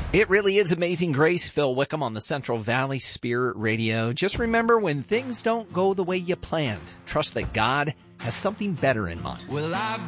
It really is Amazing Grace, Phil Wickham on the Central Valley Spirit Radio. Just remember, when things don't go the way you planned, trust that God has something better in mind. Well, I've